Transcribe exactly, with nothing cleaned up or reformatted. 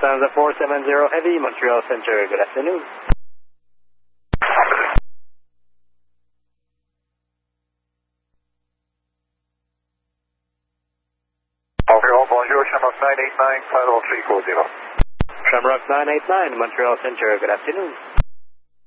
Lufthansa four seven zero Heavy, Montreal Center, good afternoon. Montreal, bonjour, Shamrock nine eight nine, Final three four zero. Shamrock nine eight nine, Montreal Center, good afternoon.